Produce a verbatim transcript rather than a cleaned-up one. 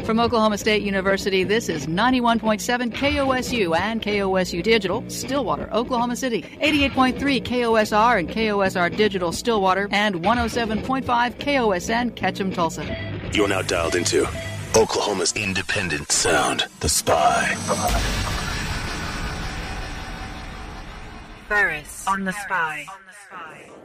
From Oklahoma State University, this is ninety-one point seven K O S U and K O S U Digital, Stillwater, Oklahoma City. eighty-eight point three K O S R and K O S R Digital, Stillwater. And one oh seven point five K O S N, Ketchum, Tulsa. You're now dialed into Oklahoma's independent sound, The Spy. Ferris on The Spy.